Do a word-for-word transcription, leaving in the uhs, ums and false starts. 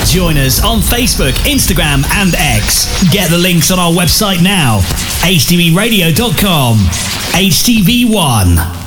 Join us on Facebook, Instagram and X. Get the links on our website now, h t v radio dot com. H T V one.